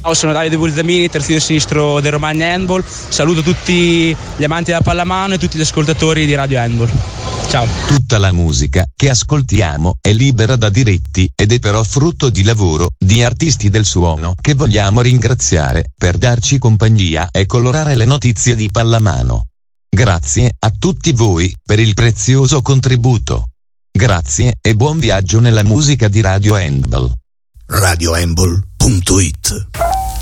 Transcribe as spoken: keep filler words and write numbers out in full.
Sono Davide Bulzamini, terzino sinistro del Romagna Handball. Saluto tutti gli amanti della pallamano e tutti gli ascoltatori di Radio Handball. Ciao. Tutta la musica che ascoltiamo è libera da diritti ed è però frutto di lavoro di artisti del suono che vogliamo ringraziare per darci compagnia e colorare le notizie di pallamano. Grazie a tutti voi per il prezioso contributo. Grazie e buon viaggio nella musica di Radio Handball. radio handball punto it